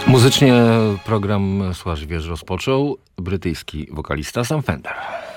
Muzycznie program Słuchasz Wiesz rozpoczął brytyjski wokalista Sam Fender.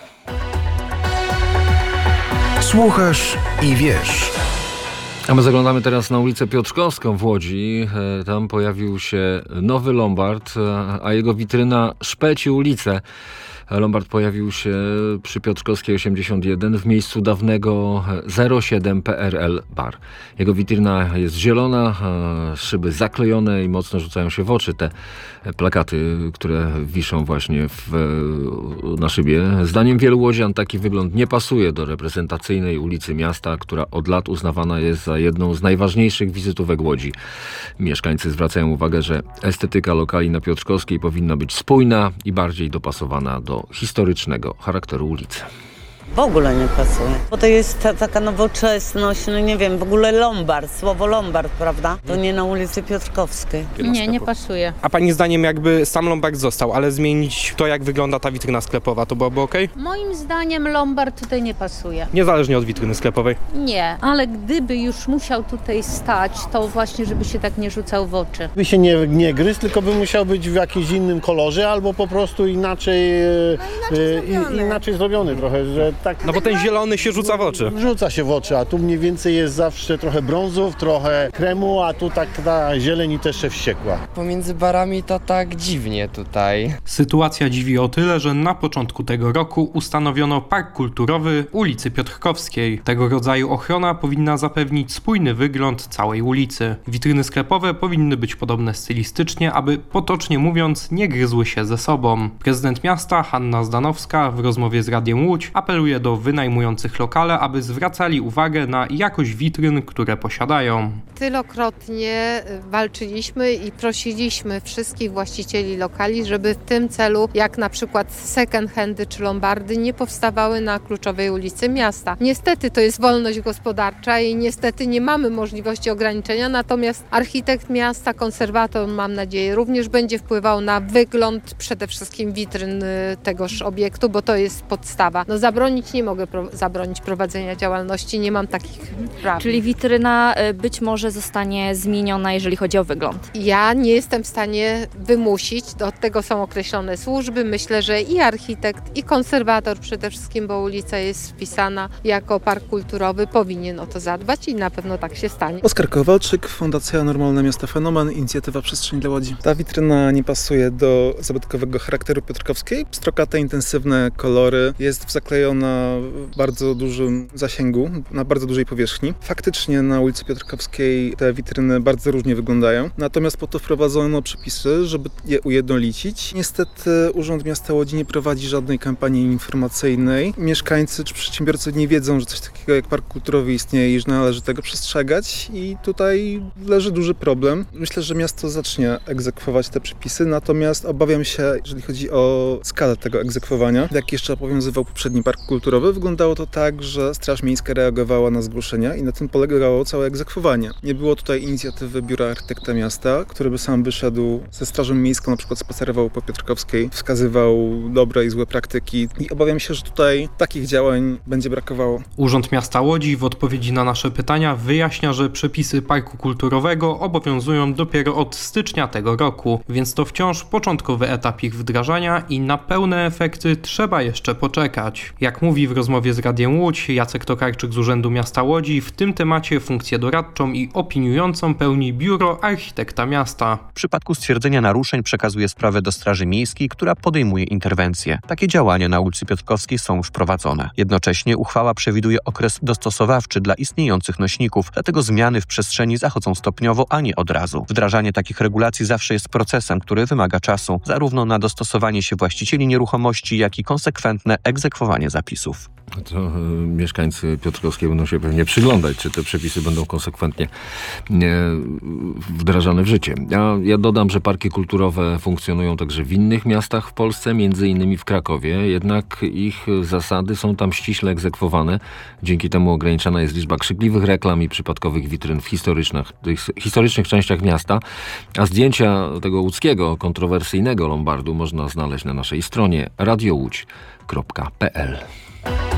Słuchasz i wiesz. A my zaglądamy teraz na ulicę Piotrkowską w Łodzi. Tam pojawił się nowy Lombard, a jego witryna szpeci ulicę. Lombard pojawił się przy Piotrkowskiej 81 w miejscu dawnego 07 PRL Bar. Jego witryna jest zielona, szyby zaklejone i mocno rzucają się w oczy te plakaty, które wiszą właśnie na szybie. Zdaniem wielu łodzian taki wygląd nie pasuje do reprezentacyjnej ulicy miasta, która od lat uznawana jest za jedną z najważniejszych wizytówek Łodzi. Mieszkańcy zwracają uwagę, że estetyka lokali na Piotrkowskiej powinna być spójna i bardziej dopasowana do historycznego charakteru ulicy. W ogóle nie pasuje, bo to jest taka nowoczesność, no nie wiem, w ogóle Lombard, słowo Lombard, prawda? To nie na ulicy Piotrkowskiej. Nie pasuje. A pani zdaniem jakby sam Lombard został, ale zmienić to, jak wygląda ta witryna sklepowa, to byłoby okej? Moim zdaniem Lombard tutaj nie pasuje. Niezależnie od witryny sklepowej. Nie, ale gdyby już musiał tutaj stać, to właśnie, żeby się tak nie rzucał w oczy. By się nie gryzł, tylko by musiał być w jakimś innym kolorze, albo po prostu inaczej zrobiony trochę, że tak. No bo ten zielony się rzuca w oczy. Rzuca się w oczy, a tu mniej więcej jest zawsze trochę brązów, trochę kremu, a tu tak ta zieleń też się wściekła. Pomiędzy barami to tak dziwnie tutaj. Sytuacja dziwi o tyle, że na początku tego roku ustanowiono park kulturowy ulicy Piotrkowskiej. Tego rodzaju ochrona powinna zapewnić spójny wygląd całej ulicy. Witryny sklepowe powinny być podobne stylistycznie, aby potocznie mówiąc nie gryzły się ze sobą. Prezydent miasta Hanna Zdanowska w rozmowie z Radiem Łódź apeluje do wynajmujących lokale, aby zwracali uwagę na jakość witryn, które posiadają. Tylokrotnie walczyliśmy i prosiliśmy wszystkich właścicieli lokali, żeby w tym celu, jak na przykład second handy czy lombardy, nie powstawały na kluczowej ulicy miasta. Niestety to jest wolność gospodarcza i niestety nie mamy możliwości ograniczenia, natomiast architekt miasta, konserwator, mam nadzieję, również będzie wpływał na wygląd przede wszystkim witryn tegoż obiektu, bo to jest podstawa. No zabronić nie mogę zabronić prowadzenia działalności, nie mam takich praw. Czyli witryna być może zostanie zmieniona, jeżeli chodzi o wygląd. Ja nie jestem w stanie wymusić, do tego są określone służby. Myślę, że i architekt, i konserwator przede wszystkim, bo ulica jest wpisana jako park kulturowy, powinien o to zadbać i na pewno tak się stanie. Oskar Kowalczyk, Fundacja Normalne Miasta Fenomen, inicjatywa Przestrzeń dla Łodzi. Ta witryna nie pasuje do zabytkowego charakteru Piotrkowskiej. Pstrokate, intensywne kolory, jest zaklejona w bardzo dużym zasięgu, na bardzo dużej powierzchni. Faktycznie na ulicy Piotrkowskiej te witryny bardzo różnie wyglądają, natomiast po to wprowadzono przepisy, żeby je ujednolicić. Niestety Urząd Miasta Łodzi nie prowadzi żadnej kampanii informacyjnej. Mieszkańcy czy przedsiębiorcy nie wiedzą, że coś takiego jak park kulturowy istnieje i że należy tego przestrzegać i tutaj leży duży problem. Myślę, że miasto zacznie egzekwować te przepisy, natomiast obawiam się, jeżeli chodzi o skalę tego egzekwowania, jak jeszcze obowiązywał poprzedni park kulturowy, wyglądało to tak, że Straż Miejska reagowała na zgłoszenia i na tym polegało całe egzekwowanie. Nie było tutaj inicjatywy Biura Architekta Miasta, który by sam wyszedł ze Strażą Miejską, na przykład spacerował po Piotrkowskiej, wskazywał dobre i złe praktyki i obawiam się, że tutaj takich działań będzie brakowało. Urząd Miasta Łodzi w odpowiedzi na nasze pytania wyjaśnia, że przepisy parku kulturowego obowiązują dopiero od stycznia tego roku, więc to wciąż początkowy etap ich wdrażania i na pełne efekty trzeba jeszcze poczekać. Jak mówi w rozmowie z Radiem Łódź Jacek Tokarczyk z Urzędu Miasta Łodzi, w tym temacie funkcję doradczą i opiniującą pełni Biuro Architekta Miasta. W przypadku stwierdzenia naruszeń przekazuje sprawę do Straży Miejskiej, która podejmuje interwencje. Takie działania na ulicy Piotrkowskiej są już prowadzone. Jednocześnie uchwała przewiduje okres dostosowawczy dla istniejących nośników, dlatego zmiany w przestrzeni zachodzą stopniowo, a nie od razu. Wdrażanie takich regulacji zawsze jest procesem, który wymaga czasu, zarówno na dostosowanie się właścicieli nieruchomości, jak i konsekwentne egzekwowanie zapisów. To mieszkańcy Piotrkowskiej będą się pewnie przyglądać, czy te przepisy będą konsekwentnie wdrażane w życie. Ja dodam, że parki kulturowe funkcjonują także w innych miastach w Polsce, między innymi w Krakowie, jednak ich zasady są tam ściśle egzekwowane. Dzięki temu ograniczana jest liczba krzykliwych reklam i przypadkowych witryn w historycznych częściach miasta, a zdjęcia tego łódzkiego, kontrowersyjnego Lombardu można znaleźć na naszej stronie radiołódź.pl.